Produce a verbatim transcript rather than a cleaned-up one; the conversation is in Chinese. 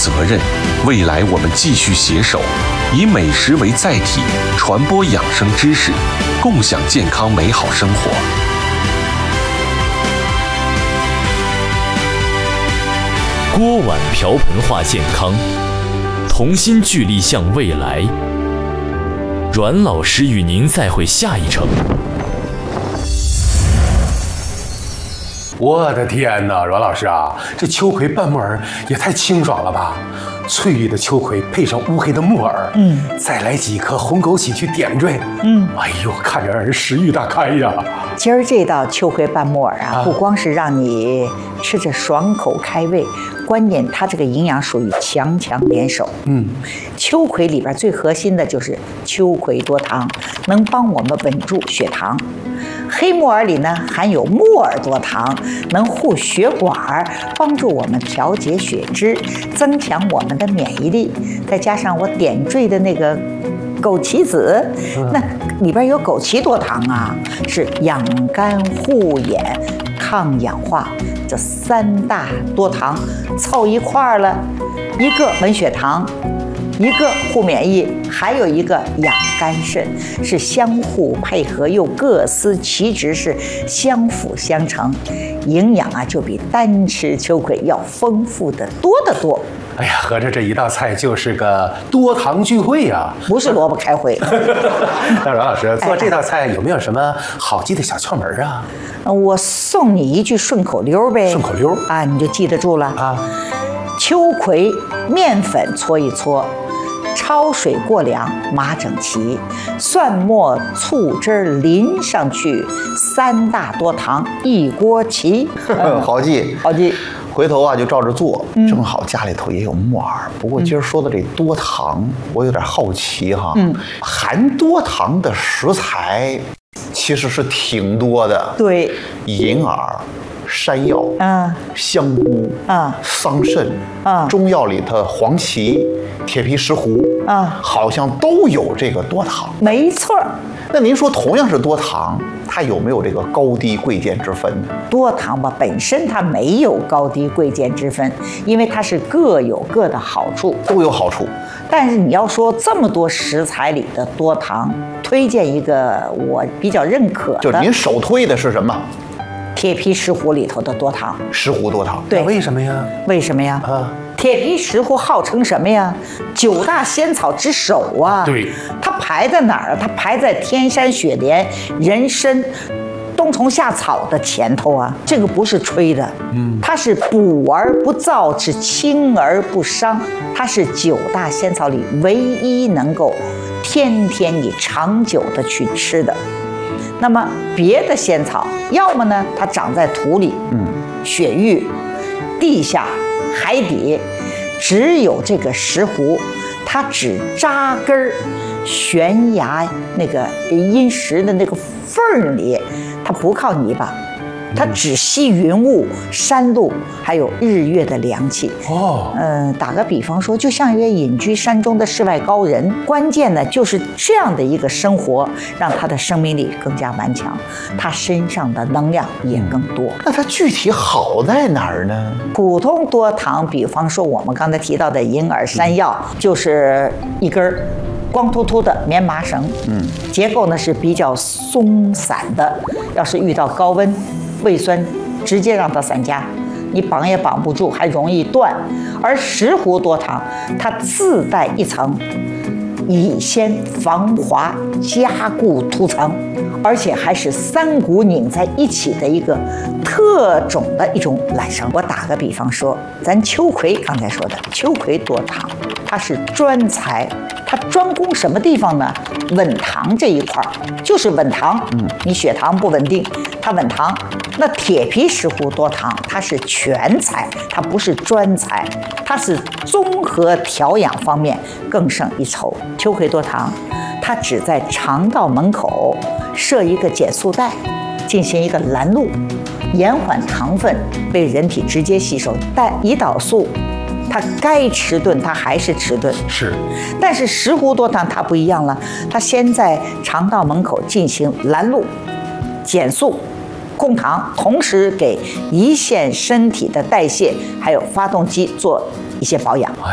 责任，未来我们继续携手，以美食为载体，传播养生知识，共享健康美好生活。 锅碗瓢盆化健康，同心聚力向未来。阮老师与您再会下一程。 我的天哪，阮老师啊，这秋葵拌木耳也太清爽了吧！翠绿的秋葵配上乌黑的木耳，嗯，再来几颗红枸杞去点缀，嗯，哎呦，看着让人食欲大开呀！ 今儿这道秋葵拌木耳啊，不光是让你吃着爽口开胃，关键它这个营养属于强强联手。嗯，秋葵里边最核心的就是秋葵多糖，能帮我们稳住血糖。黑木耳里呢含有木耳多糖，能护血管，帮助我们调节血脂，增强我们的免疫力。再加上我点缀的那个枸杞子，那里边有枸杞多糖啊，是养肝护眼、抗氧化，这三大多糖凑一块儿了，一个稳血糖，一个护免疫，还有一个养肝肾，是相互配合又各司其职，是相辅相成，营养啊就比单吃秋葵要丰富的多得多。 哎呀，合着这一道菜就是个多糖聚会呀、啊， 不是萝卜开会。 那阮老师做这道菜有没有什么好记的小窍门啊？ 我送你一句顺口溜呗。 顺口溜啊，你就记得住了啊。 秋葵面粉搓一搓，焯水过凉，码整齐，蒜末醋汁淋上去，三大多糖一锅齐。 嗯、好记， 好记。 回头啊就照着做，正好家里头也有木耳。不过今儿说的这多糖，我有点好奇哈。嗯，含多糖的食材其实是挺多的。 对， 银耳、山药、 啊、 香菇、 啊、 桑葚、 啊、 中药里的黄芪、铁皮石斛啊， 好像都有这个多糖。 没错。 那您说同样是多糖，它有没有这个高低贵贱之分呢？ 多糖吧，本身它没有高低贵贱之分，因为它是各有各的好处， 都有好处。 但是你要说这么多食材里的多糖，推荐一个我比较认可的， 就是您首推的是什么？ 铁皮石斛里头的多糖。 石斛多糖， 对， 为什么呀？ 为什么呀？ 啊， 铁皮石斛号称什么呀？九大仙草之首啊！ 对， 它排在哪儿啊？它排在天山雪莲、人参、冬虫夏草的前头啊！这个不是吹的，嗯，它是补而不燥，是清而不伤，它是九大仙草里唯一能够天天你长久的去吃的。那么别的仙草，要么呢它长在土里，嗯，雪域、地下、海底，只有这个石斛，它只扎根儿悬崖那个阴石的那个缝儿里，它不靠泥巴，它只吸云雾、山路还有日月的凉气。哦，嗯、呃，打个比方说，就像一位隐居山中的世外高人，关键呢就是这样的一个生活，让他的生命力更加顽强，他身上的能量也更多。 那它具体好在哪儿呢？ 普通多糖，比方说我们刚才提到的银耳、山药，就是一根儿光秃秃的棉麻绳，嗯，结构呢是比较松散的，要是遇到高温、胃酸，直接让它散架，你绑也绑不住，还容易断。而石斛多糖，它自带一层乙酰防滑加固涂层，而且还是三股拧在一起的一个特种的一种缆绳。我打个比方说，咱秋葵刚才说的秋葵多糖，它是专才，它专攻什么地方呢？稳糖这一块儿，就是稳糖。嗯，你血糖不稳定，它稳糖。那铁皮石斛多糖，它是全才，它不是专才，它是综合调养方面更胜一筹。秋葵多糖，它只在肠道门口设一个减速带，进行一个拦路，延缓糖分被人体直接吸收。但胰岛素它该迟钝，它还是迟钝。 是， 但是石斛多糖它不一样了，它先在肠道门口进行拦路、减速、控糖，同时给胰腺身体的代谢还有发动机做一些保养。